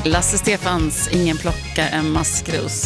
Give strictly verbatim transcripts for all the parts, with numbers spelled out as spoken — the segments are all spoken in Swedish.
Lasse Stefans, ingen plockar en maskros.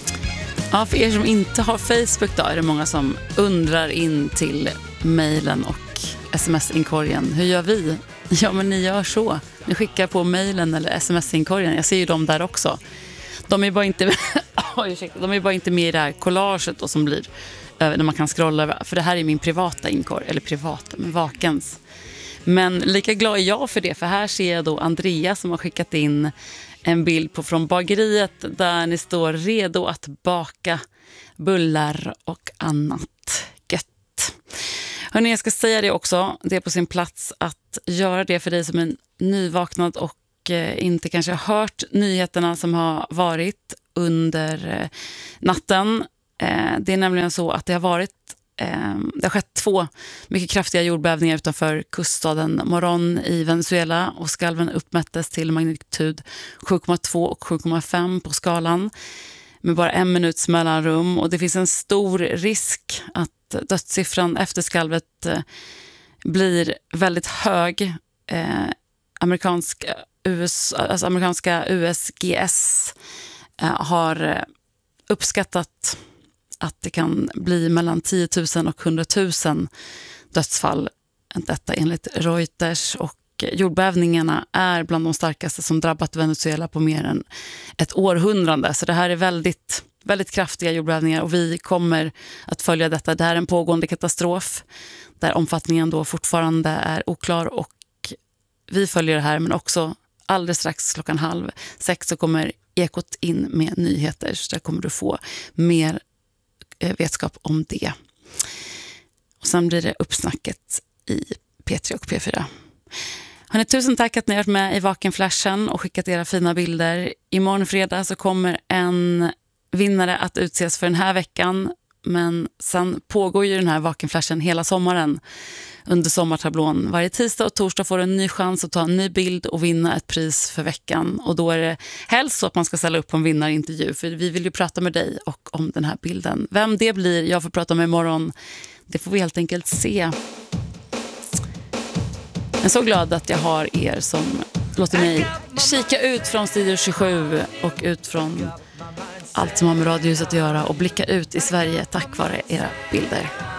Ja, för er som inte har Facebook då är det många som undrar in till mejlen och sms-inkorgen. Hur gör vi? Ja, men ni gör så. Ni skickar på mejlen eller sms-inkorgen. Jag ser ju dem där också. De är bara inte oh, ursäkta, de är bara inte med i det här collaget då, som blir när man kan scrolla över. För det här är min privata inkorg, eller privata, men Vakens. Men lika glad är jag för det, för här ser jag då Andrea som har skickat in en bild på från bageriet där ni står redo att baka bullar och annat gött. Hörrni, jag ska säga det också, det är på sin plats att göra det för dig som är nyvaknad och eh, inte kanske har hört nyheterna som har varit under eh, natten. Eh, det är nämligen så att det har varit Det har skett två mycket kraftiga jordbävningar utanför kuststaden Morón i Venezuela och skalven uppmättes till magnitud sju komma två och sju komma fem på skalan med bara en minuts mellanrum, och det finns en stor risk att dödssiffran efter skalvet blir väldigt hög. Eh, amerikanska, U S, alltså amerikanska U S G S eh, har uppskattat att det kan bli mellan tio tusen och hundra tusen dödsfall. Detta enligt Reuters, och jordbävningarna är bland de starkaste som drabbat Venezuela på mer än ett århundrade. Så det här är väldigt, väldigt kraftiga jordbävningar och vi kommer att följa detta. Det här är en pågående katastrof där omfattningen då fortfarande är oklar, och vi följer det här, men också alldeles strax klockan halv sex så kommer Ekot in med nyheter, så där kommer du få mer vetskap om det. Och sen blir det uppsnacket i P tre och P fyra. Hörrni, tusen tack att ni har varit med i Vakenflashen och skickat era fina bilder. Imorgon fredag så kommer en vinnare att utses för den här veckan, men sen pågår ju den här Vakenflashen hela sommaren under sommartablån. Varje tisdag och torsdag får du en ny chans att ta en ny bild och vinna ett pris för veckan. Och då är det helst så att man ska ställa upp på en vinnarintervju, för vi vill ju prata med dig och om den här bilden. Vem det blir, jag får prata med imorgon. Det får vi helt enkelt se. Jag är så glad att jag har er som låter mig kika ut från Studio tjugosju och ut från allt som har med Radiohuset att göra och blicka ut i Sverige tack vare era bilder.